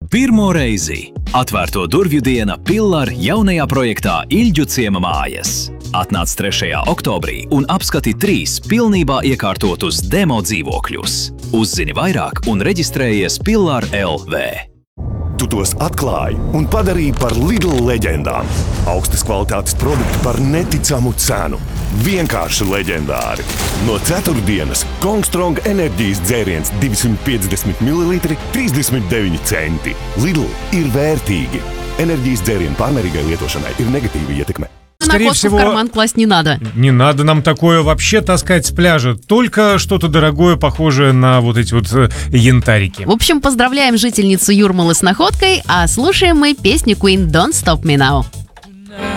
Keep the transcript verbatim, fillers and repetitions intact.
Pirmo reizi atvērto durvju diena Pillar jaunajā projektā Ilģu ciema mājas. Atnāc trešajā oktobrī un apskati trīs pilnībā iekārtotus demo dzīvokļus. Uzzini vairāk un reģistrējies Pillar L V. Tu tos atklāji un padarīji par Lidl leģendām. Augstas kvalitātes produkti par neticamu cenu. Vienkārši leģendāri. No ceturtdienas Kongstrong enerģijas dzēriens divsimt piecdesmit mililitri trīsdesmit deviņi centi. Lidl ir vērtīgi. Enerģijas dzērienu pārmērīgai lietošanai ir negatīva ietekme. Скорее всего, в карман класть не надо. Не надо нам такое вообще таскать с пляжа. Только что-то дорогое, похожее на вот эти вот янтарики. В общем, поздравляем жительницу Юрмалы с находкой, а слушаем мы песню Queen «Don't Stop Me Now».